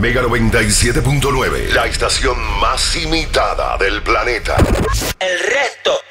Mega 97.9, la estación más imitada del planeta. El resto